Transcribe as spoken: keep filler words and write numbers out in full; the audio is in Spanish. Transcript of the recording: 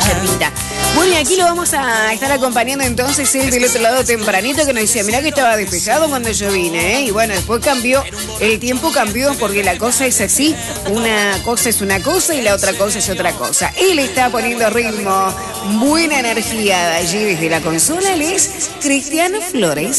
yerbita. Bueno, y aquí lo vamos a estar acompañando entonces él del otro lado tempranito, que nos decía, mirá que estaba despejado cuando yo vine, ¿eh? Y bueno, después cambió, el tiempo cambió porque la cosa es así, una cosa es una cosa y la otra cosa es otra cosa. Él está poniendo ritmo, buena energía allí desde la consola, él es Cristiano Flores.